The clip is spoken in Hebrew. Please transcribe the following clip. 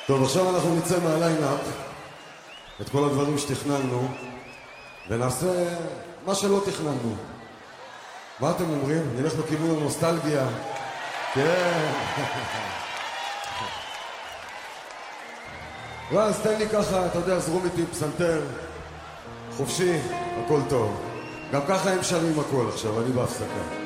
טוב, עכשיו אנחנו נצא מהליינאפ את כל הדברים שתכננו ונעשה מה שלא תכננו. מה אתם אומרים? נלך בכיוון הנוסטלגיה. כן. ואז תן לי ככה, אתה יודע, זרום איתי פסנתר חופשי, הכל טוב. גם ככה הם שרים הכל עכשיו, אני בהפסקה.